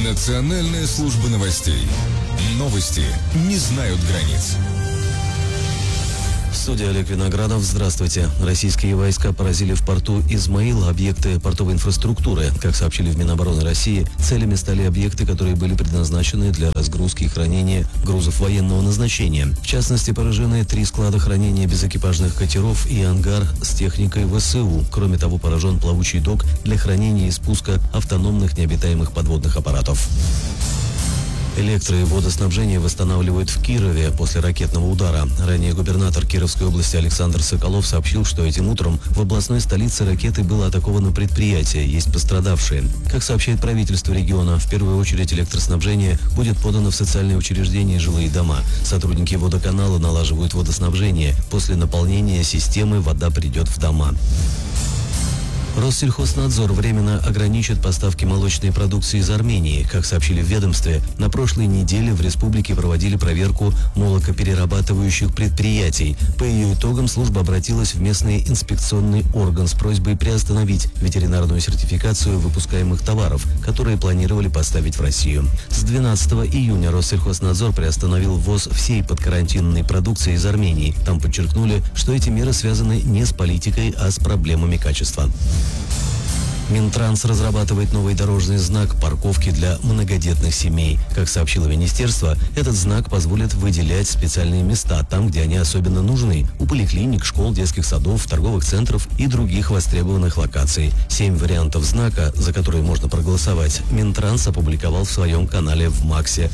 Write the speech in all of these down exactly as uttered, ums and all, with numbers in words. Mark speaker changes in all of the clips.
Speaker 1: Национальная служба новостей. Новости не знают границ.
Speaker 2: В студии Олег Виноградов. Здравствуйте. Российские войска поразили в порту Измаил объекты портовой инфраструктуры. Как сообщили в Минобороны России, целями стали объекты, которые были предназначены для разгрузки и хранения грузов военного назначения. В частности, поражены три склада хранения безэкипажных катеров и ангар с техникой ВСУ. Кроме того, поражен плавучий док для хранения и спуска автономных необитаемых подводных аппаратов. Электро- и водоснабжение восстанавливают в Кирове после ракетного удара. Ранее губернатор Кировской области Александр Соколов сообщил, что этим утром в областной столице ракетой было атаковано предприятие, есть пострадавшие. Как сообщает правительство региона, в первую очередь электроснабжение будет подано в социальные учреждения и жилые дома. Сотрудники водоканала налаживают водоснабжение. После наполнения системы вода придет в дома. Россельхознадзор временно ограничит поставки молочной продукции из Армении. Как сообщили в ведомстве, на прошлой неделе в республике проводили проверку молокоперерабатывающих предприятий. По ее итогам служба обратилась в местный инспекционный орган с просьбой приостановить ветеринарную сертификацию выпускаемых товаров, которые планировали поставить в Россию. С двенадцатого июня Россельхознадзор приостановил ввоз всей подкарантинной продукции из Армении. Там подчеркнули, что эти меры связаны не с политикой, а с проблемами качества. Минтранс разрабатывает новый дорожный знак парковки для многодетных семей. Как сообщило министерство, этот знак позволит выделять специальные места там, где они особенно нужны – у поликлиник, школ, детских садов, торговых центров и других востребованных локаций. Семь вариантов знака, за которые можно проголосовать, Минтранс опубликовал в своем канале в Максе.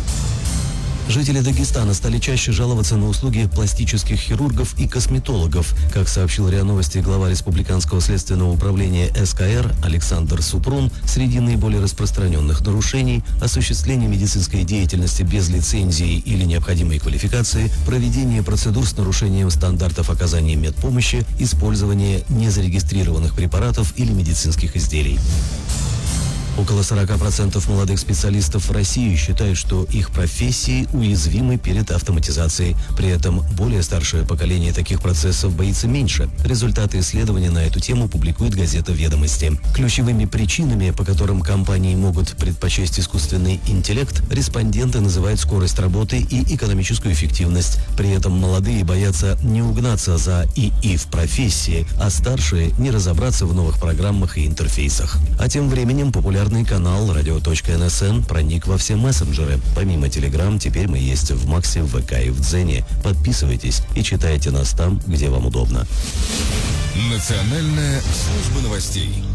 Speaker 2: Жители Дагестана стали чаще жаловаться на услуги пластических хирургов и косметологов. Как сообщил РИА Новости глава Республиканского следственного управления СКР Александр Супрун, среди наиболее распространенных нарушений – осуществление медицинской деятельности без лицензии или необходимой квалификации, проведение процедур с нарушением стандартов оказания медпомощи, использование незарегистрированных препаратов или медицинских изделий. Около сорока процентов молодых специалистов в России считают, что их профессии уязвимы перед автоматизацией. При этом более старшее поколение таких процессов боится меньше. Результаты исследования на эту тему публикует газета «Ведомости». Ключевыми причинами, по которым компании могут предпочесть искусственный интеллект, респонденты называют скорость работы и экономическую эффективность. При этом молодые боятся не угнаться за ИИ в профессии, а старшие не разобраться в новых программах и интерфейсах. А тем временем популярный канал радио точка эн эс эн проник во все мессенджеры. Помимо Телеграм, теперь мы есть в Максе, в ВК и в Дзене. Подписывайтесь и читайте нас там, где вам удобно.
Speaker 1: Национальная служба новостей.